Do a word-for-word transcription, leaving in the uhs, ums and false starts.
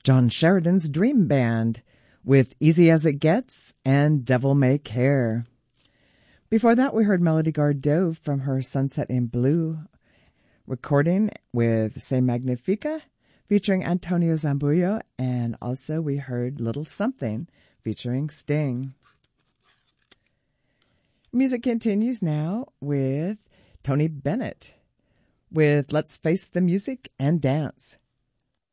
John Sheridan's Dream Band with Easy As It Gets and Devil May Care. Before that, we heard Melody Gardot from her Sunset in Blue recording with Se Magnifica featuring Antonio Zambullo, and also we heard Little Something featuring Sting. Music continues now with Tony Bennett with Let's Face the Music and Dance.